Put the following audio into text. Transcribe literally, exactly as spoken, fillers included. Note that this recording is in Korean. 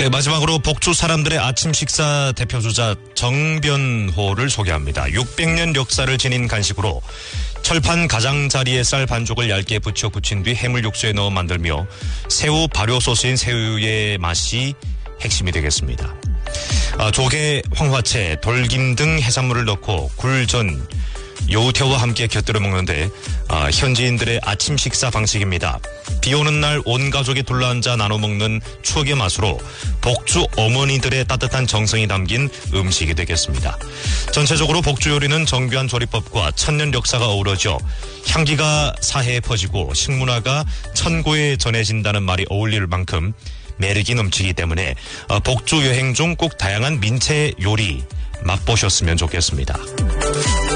네, 마지막으로 복주 사람들의 아침 식사 대표주자 정변호를 소개합니다. 육백 년 역사를 지닌 간식으로 철판 가장자리에 쌀 반죽을 얇게 붙여 부친 뒤 해물 육수에 넣어 만들며 새우 발효 소스인 새우의 맛이 핵심이 되겠습니다. 아, 조개, 황화채, 돌김 등 해산물을 넣고 굴전, 요태와 함께 곁들여 먹는데 아, 현지인들의 아침 식사 방식입니다. 비 오는 날 온 가족이 둘러앉아 나눠 먹는 추억의 맛으로 복주 어머니들의 따뜻한 정성이 담긴 음식이 되겠습니다. 전체적으로 복주 요리는 정교한 조리법과 천년 역사가 어우러져 향기가 사해에 퍼지고 식문화가 천고에 전해진다는 말이 어울릴 만큼 매력이 넘치기 때문에 복주 여행 중 꼭 다양한 민체 요리 맛보셨으면 좋겠습니다.